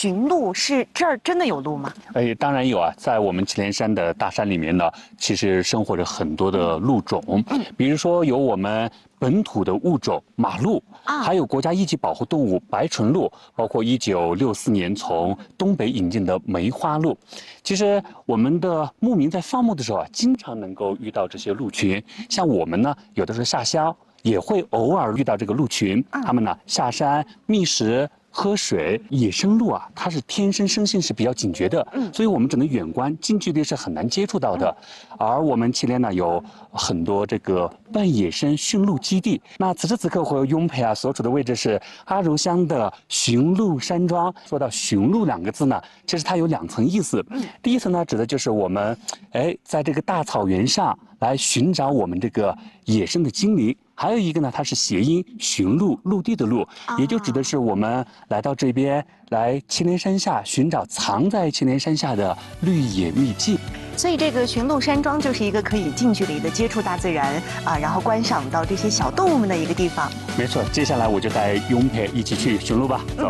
驯鹿是这儿真的有鹿吗？ 当然有啊，在我们祁连山的大山里面呢，其实生活着很多的鹿种，比如说有我们本土的物种马鹿，还有国家一级保护动物白唇鹿，包括1964年从东北引进的梅花鹿。其实我们的牧民在放牧的时候啊，经常能够遇到这些鹿群。像我们呢，有的时候下乡也会偶尔遇到这个鹿群，它们呢下山觅食。喝水，野生鹿啊，它是天生生性是比较警觉的，所以我们只能远观，近距离是很难接触到的。而我们祁连呢有很多这个半野生驯鹿基地。那此时此刻，我雍培啊所处的位置是阿如乡的驯鹿山庄。说到驯鹿两个字呢，其实它有2层意思。第一层呢，指的就是我们在这个大草原上来寻找我们这个野生的精灵。还有一个呢，它是谐音驯鹿，陆地的鹿，也就指的是我们来到这边来祁连山下寻找藏在祁连山下的绿野秘境。 所以这个驯鹿山庄就是一个可以近距离的接触大自然啊，然后观赏到这些小动物们的一个地方。 没错，接下来我就带雍培一起去驯鹿吧。走。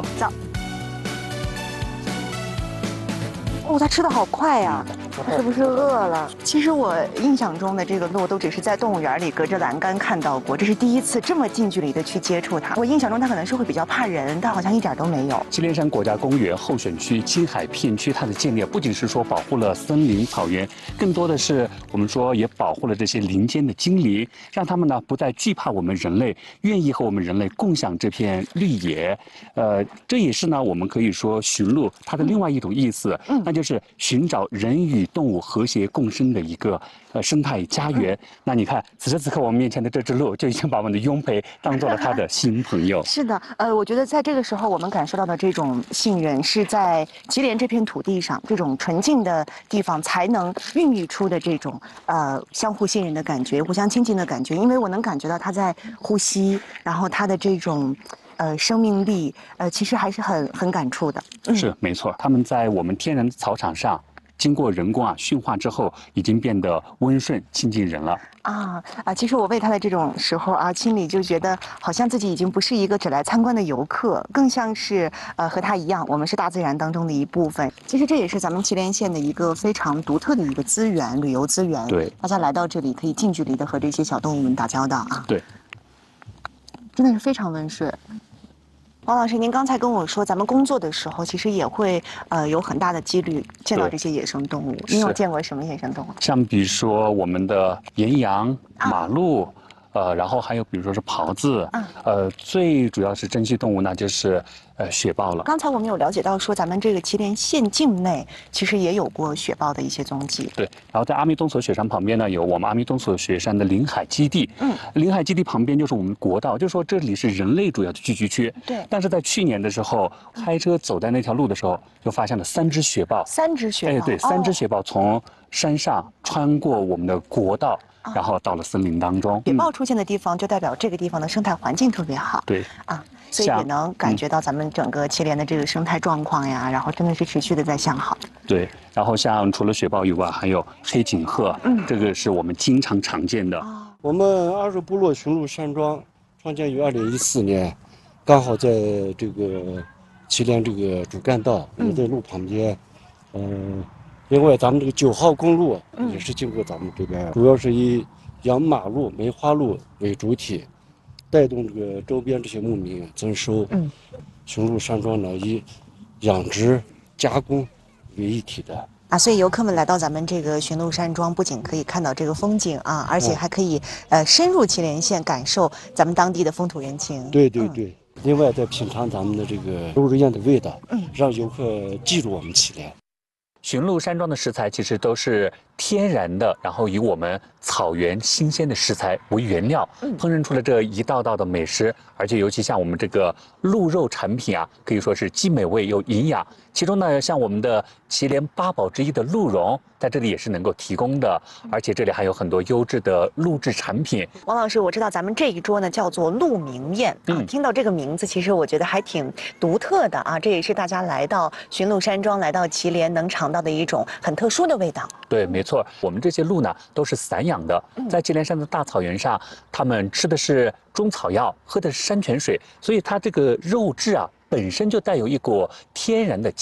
哦，它吃的好快呀！它是不是饿了？其实我印象中的这个鹿都只是在动物园里隔着栏杆看到过，这是第一次这么近距离的去接触它。我印象中它可能是会比较怕人，但好像一点都没有。 祁连山国家公园候选区青海片区它的建立，不仅是说保护了森林草原，更多的是我们说也保护了这些林间的精灵，让他们呢不再惧怕我们人类，愿意和我们人类共享这片绿野。这也是呢我们可以说驯鹿它的另外一种意思，那就是寻找人与动物和谐共生的一个生态家园。那你看，此时此刻我们面前的这只鹿就已经把我们的雍培当做了他的新朋友。 是的，我觉得在这个时候我们感受到的这种信任，是在祁连这片土地上这种纯净的地方才能孕育出的这种相互信任的感觉，互相亲近的感觉。因为我能感觉到它在呼吸，然后它的这种。生命力，其实还是很感触的。 是没错，他们在我们天然的草场上，经过人工驯化之后，已经变得温顺亲近人了。 其实我喂它的这种时候啊，心里就觉得好像自己已经不是一个只来参观的游客，更像是和它一样，我们是大自然当中的一部分。其实这也是咱们祁连县的一个非常独特的一个资源，旅游资源。 对， 大家来到这里可以近距离的和这些小动物们打交道啊。 对， 真的是非常温顺。王老师，您刚才跟我说，咱们工作的时候其实也会有很大的几率见到这些野生动物。您有见过什么野生动物？ 像比如说我们的岩羊、马鹿，然后还有比如说是狍子，最主要是珍稀动物呢就是雪豹了。 刚才我们有了解到说，咱们这个祁连县境内其实也有过雪豹的一些踪迹。 对，然后在阿弥东所雪山旁边呢，有我们阿弥东所雪山的临海基地。临海基地旁边就是我们国道，就是说这里是人类主要的聚居区。 对。 但是在去年的时候，开车走在那条路的时候，就发现了3只雪豹。 3只雪豹。 对，3只雪豹从山上穿过我们的国道。然后到了森林当中， 雪豹出现的地方就代表这个地方的生态环境特别好。 对所以也能感觉到咱们整个祁连的这个生态状况呀，然后真的是持续的在向好。 对，然后像除了雪豹以外，还有黑颈鹤，这个是我们经常常见的。 我们阿如部落驯鹿山庄创建于2014年，刚好在这个祁连这个主干道，也在路旁边，另外，咱们这个9号公路也是经过咱们这边，主要是以养马鹿、梅花鹿为主体，带动这个周边这些牧民增收。驯鹿山庄呢以养殖、加工为一体的。 所以游客们来到咱们这个驯鹿山庄，不仅可以看到这个风景啊，而且还可以深入祁连县，感受咱们当地的风土人情。 对。另外，再品尝咱们的这个肉肉燕的味道，让游客记住我们祁连。 驯鹿山庄的食材其实都是天然的，然后以我们草原新鲜的食材为原料，烹饪出了这一道道的美食。而且尤其像我们这个鹿肉产品啊，可以说是既美味又营养。其中呢，像我们的祁连8宝之一的鹿茸，在这里也是能够提供的，而且这里还有很多优质的鹿制产品。 王老师，我知道咱们这一桌呢叫做鹿鸣宴听到这个名字，其实我觉得还挺独特的啊，这也是大家来到驯鹿山庄、来到祁连能尝到的一种很特殊的味道。 对，没错，我们这些鹿呢都是散养的，在祁连山的大草原上，它们吃的是中草药，喝的是山泉水，所以它这个肉质啊本身就带有一股天然的